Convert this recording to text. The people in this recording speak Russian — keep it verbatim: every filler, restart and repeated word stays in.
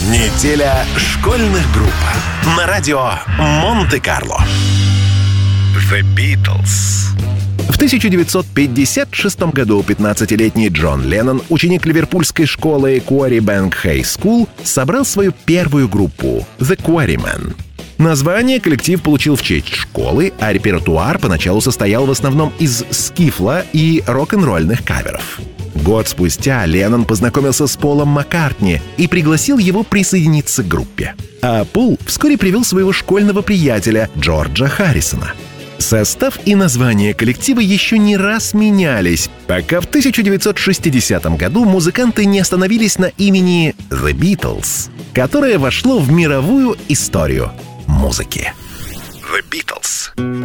Неделя школьных групп на радио Монте-Карло. The Beatles. В тысяча девятьсот пятьдесят шестом году пятнадцатилетний Джон Леннон, ученик ливерпульской школы Quarrybank High School, собрал свою первую группу The Quarrymen. Название коллектив получил в честь школы, а репертуар поначалу состоял в основном из скифла и рок-н-ролльных каверов. Год спустя Леннон познакомился с Полом Маккартни и пригласил его присоединиться к группе. А Пол вскоре привел своего школьного приятеля Джорджа Харрисона. Состав и название коллектива еще не раз менялись, пока в тысяча девятьсот шестидесятом году музыканты не остановились на имени The Beatles, которое вошло в мировую историю музыки. The Beatles.